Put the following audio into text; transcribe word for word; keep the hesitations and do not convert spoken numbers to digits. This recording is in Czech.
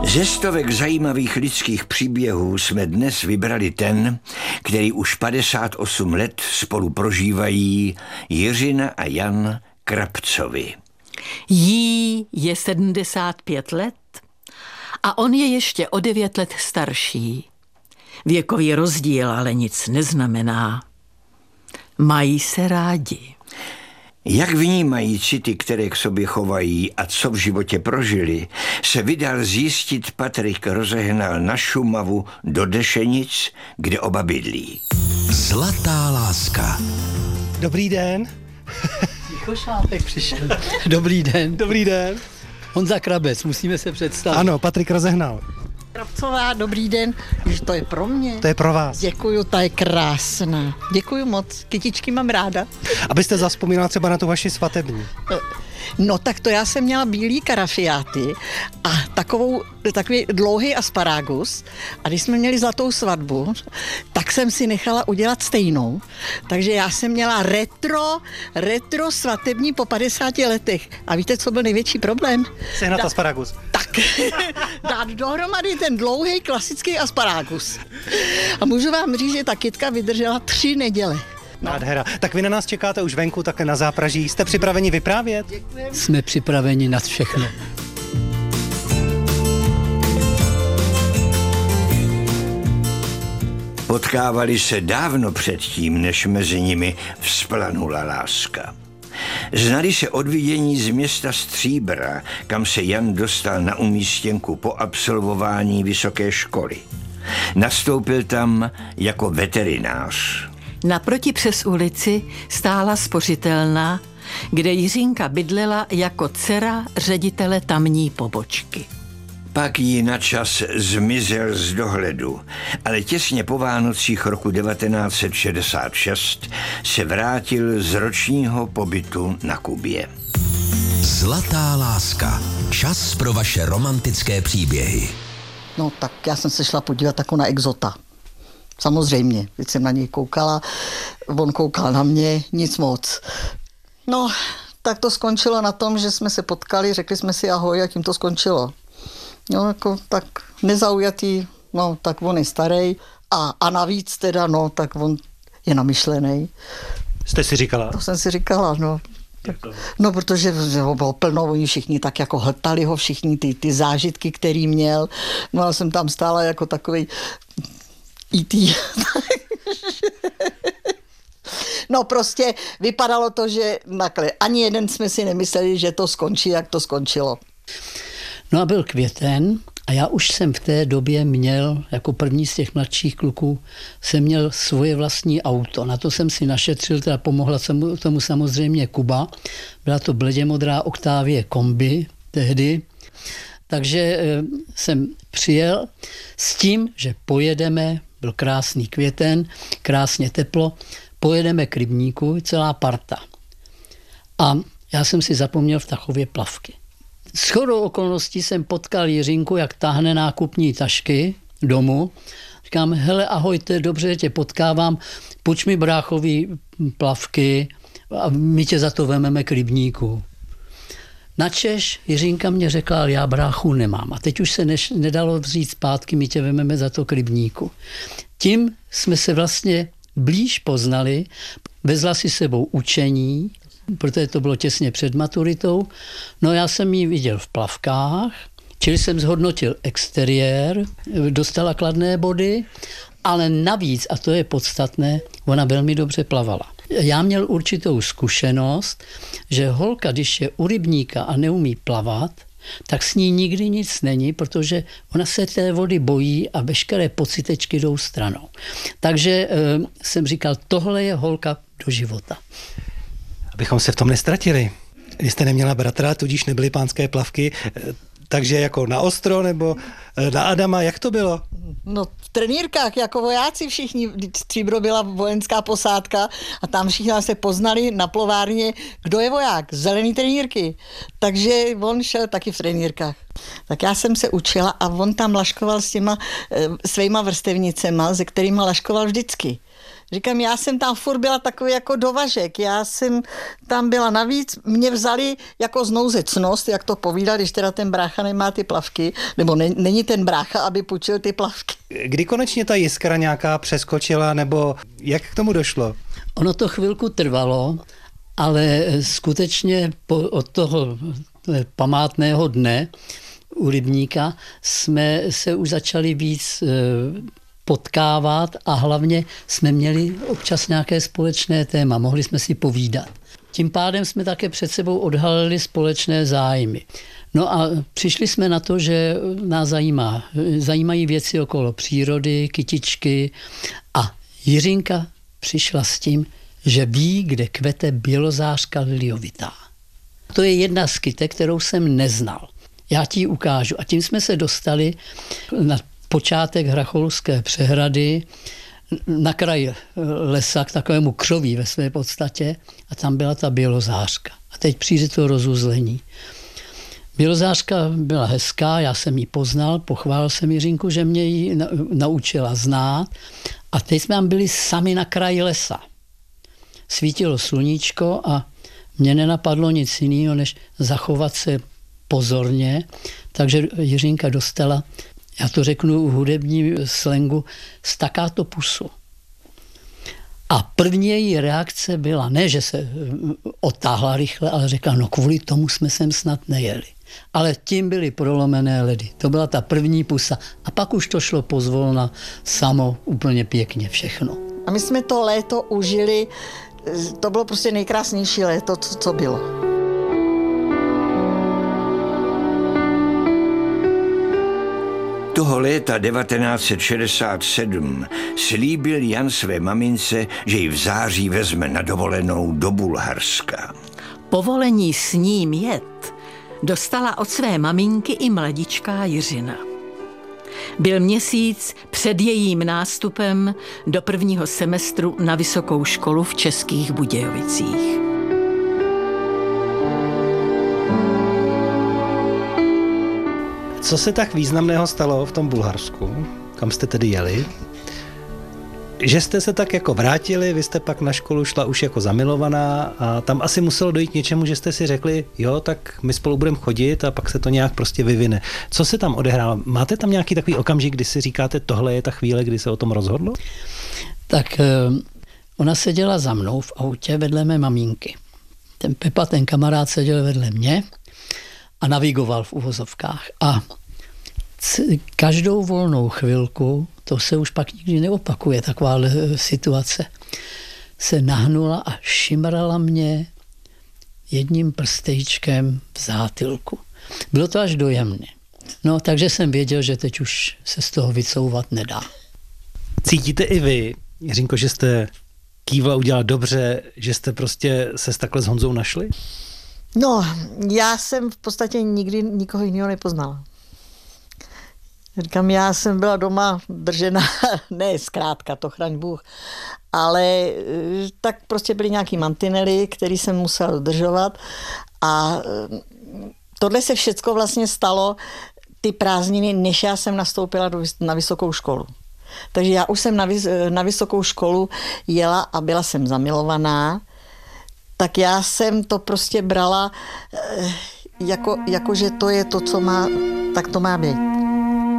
Ze stovek zajímavých lidských příběhů jsme dnes vybrali ten, který už padesát osm let spolu prožívají Jiřina a Jan Krabcovi. Jí je sedmdesát pět let a on je ještě o devět let starší. Věkový rozdíl ale nic neznamená. Mají se rádi. Jak vnímají city, které k sobě chovají a co v životě prožili, se vydal zjistit Patrik Rozehnal na Šumavu do Dešenic, kde oba bydlí. Zlatá láska. Dobrý den. Ticho Šlápek přišel. Dobrý den. Dobrý den. Honza Krabec, musíme se představit. Ano, Patrik Rozehnal. Krabcová, dobrý den. Že to je pro mě. To je pro vás. Děkuju, ta je krásná. Děkuju moc, kytičky mám ráda. Abyste zavzpomínala třeba na tu vaši svatební. No tak to já jsem měla bílý karafiáty a takovou, takový dlouhý asparagus a když jsme měli zlatou svatbu, tak jsem si nechala udělat stejnou. Takže já jsem měla retro, retro svatební po padesáti letech. A víte, co byl největší problém? Sehnat da- asparagus. Tak, dát dohromady ten dlouhý klasický asparagus. A můžu vám říct, že ta kytka vydržela tři neděle. Nádhera. Tak vy na nás čekáte už venku, také na zápraží. Jste připraveni vyprávět? Děkujeme. Jsme připraveni na všechno. Potkávali se dávno předtím, než mezi nimi vzplanula láska. Znali se od vidění z města Stříbra, kam se Jan dostal na umístěnku po absolvování vysoké školy. Nastoupil tam jako veterinář. Naproti přes ulici stála spořitelna, kde Jiřinka bydlela jako dcera ředitele tamní pobočky. Pak jí na čas zmizel z dohledu, ale těsně po Vánocích roku devatenáct set šedesát šest se vrátil z ročního pobytu na Kubě. Zlatá láska. Čas pro vaše romantické příběhy. No tak já jsem se šla podívat jako na exota. Samozřejmě, když jsem na něj koukala, on koukal na mě, nic moc. No, tak to skončilo na tom, že jsme se potkali, řekli jsme si ahoj a tím to skončilo. No, jako tak nezaujatý, no, tak on je starý a, a navíc teda, no, tak on je namyšlený. Jste si říkala? To jsem si říkala, no. Tak, no, protože ho bylo plno, oni všichni tak jako hltali ho, všichni ty, ty zážitky, který měl. No, já jsem tam stála jako takovej í té. No prostě vypadalo to, že nakle, ani jeden jsme si nemysleli, že to skončí, jak to skončilo. No a byl květen a já už jsem v té době měl, jako první z těch mladších kluků, jsem měl svoje vlastní auto. Na to jsem si našetřil, teda pomohla tomu, tomu samozřejmě Kuba. Byla to bledě modrá Octavie kombi tehdy. Takže e, jsem přijel s tím, že pojedeme, byl krásný květen, krásně teplo, pojedeme k rybníku, celá parta. A já jsem si zapomněl v Tachově plavky. Shodou okolností jsem potkal Jiřinku, jak táhne nákupní tašky domů. Říkám, hele, ahoj, to je dobře, že tě potkávám, půjč mi bráchový plavky a my tě za to vememe k rybníku. Načež Jiřinka mě řekla, já bráchu nemám. A teď už se neš, nedalo vzít zpátky, my tě vememe za to k rybníku. Tím jsme se vlastně blíž poznali, vezla si sebou učení, protože to bylo těsně před maturitou. No já jsem ji viděl v plavkách, čili jsem zhodnotil exteriér, dostala kladné body, ale navíc, a to je podstatné, ona velmi dobře plavala. Já měl určitou zkušenost, že holka, když je u rybníka a neumí plavat, tak s ní nikdy nic není, protože ona se té vody bojí a veškeré pocitečky jdou stranou. Takže e, jsem říkal, tohle je holka do života. Abychom se v tom nestratili. Vy jste neměla bratra, tudíž nebyly pánské plavky, takže jako na ostro nebo na Adama, jak to bylo? No v trenýrkách, jako vojáci všichni, Stříbro byla vojenská posádka a tam všichni se poznali na plovárně, kdo je voják, zelený trenýrky. Takže on šel taky v trenýrkách. Tak já jsem se učila a on tam laškoval s těma e, svýma vrstevnicema, se kterýma laškoval vždycky. Říkám, já jsem tam furt byla takový jako dovažek, já jsem tam byla navíc, mě vzali jako znouzecnost, jak to povídá, když teda ten brácha nemá ty plavky, nebo ne, není ten brácha, aby půjčil ty plavky. Kdy konečně ta jiskra nějaká přeskočila, nebo jak k tomu došlo? Ono to chvilku trvalo, ale skutečně po, od toho památného dne u rybníka jsme se už začali víc potkávat a hlavně jsme měli občas nějaké společné téma, mohli jsme si povídat. Tím pádem jsme také před sebou odhalili společné zájmy. No a přišli jsme na to, že nás zajímá, zajímají věci okolo přírody, kytičky a Jiřinka přišla s tím, že ví, kde kvete bělozářka liliovitá. To je jedna z kytek, kterou jsem neznal. Já ti ji ukážu. A tím jsme se dostali na počátek Hracholské přehrady, na kraj lesa k takovému křoví ve své podstatě a tam byla ta bělozářka. A teď přijde to rozuzlení. Bělozářka byla hezká, já jsem ji poznal, pochválil jsem Jiřinku, že mě ji naučila znát a teď jsme tam byli sami na kraji lesa. Svítilo sluníčko a mě nenapadlo nic jiného, než zachovat se pozorně, takže Jiřinka dostala, já to řeknu v hudebním slangu, stakáto pusu. A první její reakce byla, ne, že se otáhla rychle, ale řekla, no kvůli tomu jsme sem snad nejeli. Ale tím byly prolomené ledy. To byla ta první pusa. A pak už to šlo pozvolna samo úplně pěkně všechno. A my jsme to léto užili, to bylo prostě nejkrásnější léto, co, co bylo. Toho léta devatenáct set šedesát sedm slíbil Jan své mamince, že ji v září vezme na dovolenou do Bulharska. Povolení s ním jet dostala od své maminky i mladičká Jiřina. Byl měsíc před jejím nástupem do prvního semestru na vysokou školu v Českých Budějovicích. Co se tak významného stalo v tom Bulharsku, kam jste tedy jeli, že jste se tak jako vrátili, vy jste pak na školu šla už jako zamilovaná a tam asi muselo dojít k něčemu, že jste si řekli, jo, tak my spolu budeme chodit a pak se to nějak prostě vyvine. Co se tam odehrálo? Máte tam nějaký takový okamžik, kdy si říkáte, tohle je ta chvíle, kdy se o tom rozhodlo? Tak ona seděla za mnou v autě vedle mé maminky. Ten Pepa, ten kamarád, seděl vedle mě a navigoval v uvozovkách. A každou volnou chvilku, to se už pak nikdy neopakuje, taková situace, se nahnula a šimrala mě jedním prstejčkem v zátylku. Bylo to až dojemné. No, takže jsem věděl, že teď už se z toho vycouvat nedá. Cítíte i vy, Jiřinko, že jste kývla udělala dobře, že jste prostě se takhle s Honzou našli? No, já jsem v podstatě nikdy nikoho jiného nepoznala. Říkám, já jsem byla doma držena, ne zkrátka, to chraň Bůh, ale tak prostě byly nějaký mantinely, který jsem musela dodržovat a tohle se všecko vlastně stalo ty prázdniny, než já jsem nastoupila do, na vysokou školu. Takže já už jsem na, na vysokou školu jela a byla jsem zamilovaná, tak já jsem to prostě brala jako, jako že to je to, co má, tak to má být.